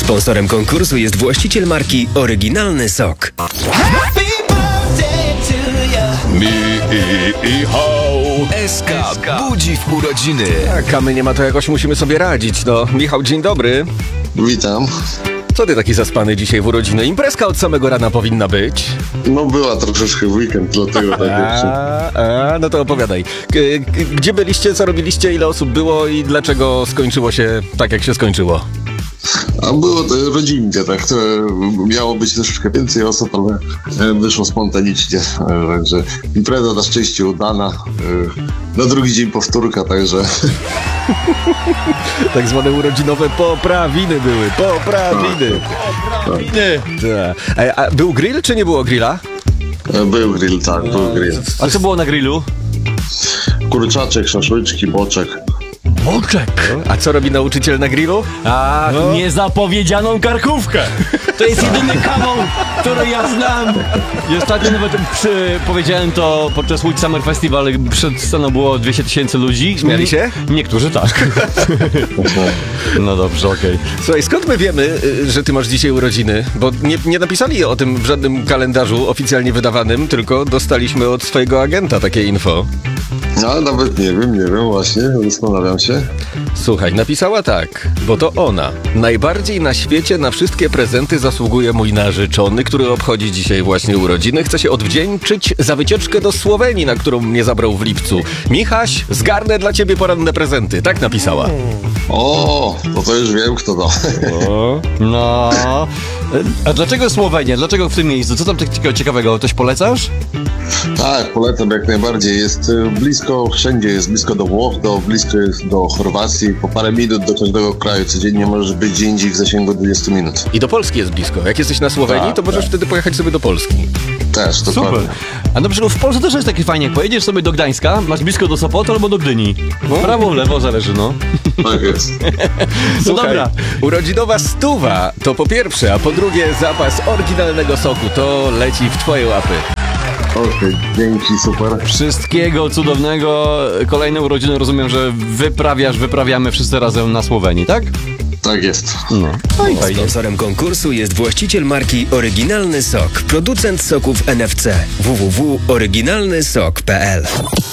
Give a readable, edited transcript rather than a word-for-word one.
Sponsorem konkursu jest właściciel marki Oryginalny Sok. Michał SK budzi w urodziny. A my nie ma, to jakoś musimy sobie radzić. No, Michał, dzień dobry. Witam. Co ty taki zaspany dzisiaj w urodziny? Imprezka od samego rana powinna być. No była troszeczkę w weekend, dlatego tak jeszcze. No to opowiadaj. Gdzie byliście, co robiliście, ile osób było i dlaczego skończyło się tak, jak się skończyło? A było to rodzinnie, tak. Miało być troszeczkę więcej osób, ale wyszło spontanicznie. Także impreza na szczęście udana. Na drugi dzień powtórka, także... Tak zwane urodzinowe poprawiny były. Poprawiny. Tak. A był grill, czy nie było grilla? Był grill, tak, był grill. A co było na grillu? Kurczaczek, szaszłyczki, boczek. Boczek! A co robi nauczyciel na grillu? Niezapowiedzianą karkówkę! To jest jedyny kawał, który ja znam! I ostatnio nawet powiedziałem to podczas Łódź Summer Festival, przed sceną było 200 000 ludzi. Śmiali się? Niektórzy tak. No dobrze, okej. Słuchaj, skąd my wiemy, że ty masz dzisiaj urodziny? Bo nie napisali o tym w żadnym kalendarzu oficjalnie wydawanym, tylko dostaliśmy od swojego agenta takie info. No nawet nie wiem właśnie, zastanawiam się. Słuchaj, napisała tak, bo to ona. Najbardziej na świecie na wszystkie prezenty zasługuje mój narzeczony, który obchodzi dzisiaj właśnie urodziny. Chcę się odwdzięczyć za wycieczkę do Słowenii, na którą mnie zabrał w lipcu. Michaś, zgarnę dla ciebie poranne prezenty. Tak napisała. O, to już wiem, kto to. No. A dlaczego Słowenia? Dlaczego w tym miejscu? Co tam takiego ciekawego? Coś polecasz? Tak, polecam jak najbardziej. Jest blisko, wszędzie jest blisko do Włoch, blisko jest do Chorwacji. Po parę minut do każdego kraju. Codziennie możesz być gdzie indziej w zasięgu 20 minut. I do Polski jest blisko. Jak jesteś na Słowenii, to możesz wtedy pojechać sobie do Polski. Też, dokładnie. Super. A na przykład w Polsce też jest takie fajnie, jak pojedziesz sobie do Gdańska, masz blisko do Sopotu albo do Gdyni. Prawo, lewo, zależy, no. Tak jest. No dobra. Urodzinowa 100 to po pierwsze, a po drugie zapas oryginalnego soku. To leci w twoje łapy. Okej, dzięki, super. Wszystkiego cudownego. Kolejne urodziny rozumiem, że wyprawiamy wszyscy razem na Słowenii, tak? Tak jest. No i fajnie. Sponsorem konkursu jest właściciel marki Oryginalny Sok, producent soków NFC. www.oryginalnysok.pl